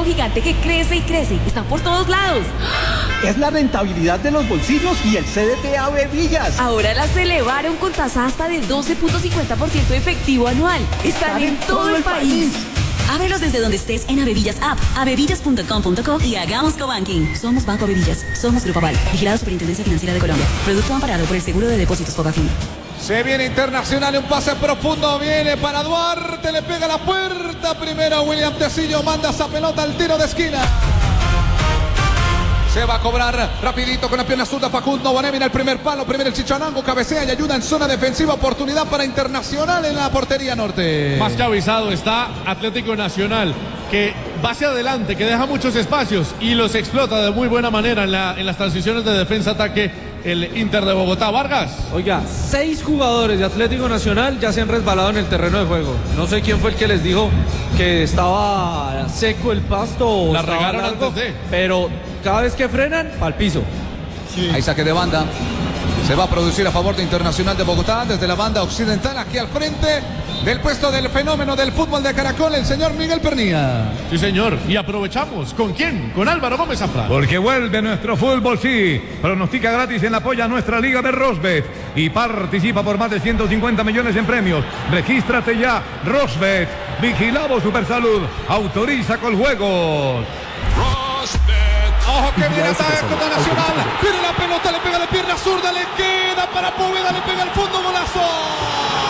gigante que crece y crece. Están por todos lados. Es la rentabilidad de los bolsillos y el CDT AB Villas. Ahora las elevaron con tasa hasta de 12.50% efectivo anual. Están en todo el país. Ábrelos desde donde estés en Avevillas App, avevillas.com.co y hagamos cobanking. Somos Banco Avevillas. Somos Grupo Aval. Vigilado Superintendencia Financiera de Colombia. Producto amparado por el Seguro de Depósitos Fogafín. Se viene Internacional, un pase profundo, viene para Duarte, le pega la puerta. Primero William Tecillo manda esa pelota al tiro de esquina. Se va a cobrar rapidito con la pierna zurda Facundo Bonet, el primer palo, primero el Chichanango, cabecea y ayuda en zona defensiva, oportunidad para Internacional en la portería norte. Más que avisado está Atlético Nacional, que va hacia adelante, que deja muchos espacios y los explota de muy buena manera en las transiciones de defensa-ataque el Inter de Bogotá. Vargas. Oiga, 6 jugadores de Atlético Nacional ya se han resbalado en el terreno de juego. No sé quién fue el que les dijo que estaba seco el pasto o la estaba regaron largo, antes de. pero cada vez que frenan, al piso. Sí. Hay saque de banda. Se va a producir a favor de Internacional de Bogotá desde la banda occidental, aquí al frente del puesto del fenómeno del fútbol de Caracol, el señor Miguel Pernía. Sí, señor. Y aprovechamos. ¿Con quién? Con Álvaro Gómez Zafra. Porque vuelve nuestro fútbol, sí. Pronostica gratis en la polla nuestra Liga de Rosbet y participa por más de 150 millones en premios. Regístrate ya, Rosbet. Vigilado Supersalud. Autoriza con juegos. Ojo que viene ataque contra Nacional. Viene la pelota, le pega la pierna zurda, le queda para Poveda, le pega el fondo, golazo.